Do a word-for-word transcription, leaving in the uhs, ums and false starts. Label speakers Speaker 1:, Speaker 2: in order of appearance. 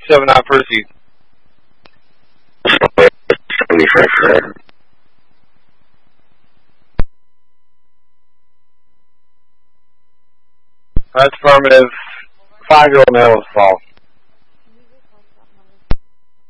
Speaker 1: seven nine, proceed. That's affirmative. Five-year-old male is false.